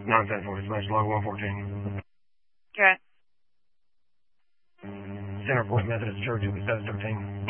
9-10-4, dispatch log 114. Okay. Center Point Methodist Church, it was 13.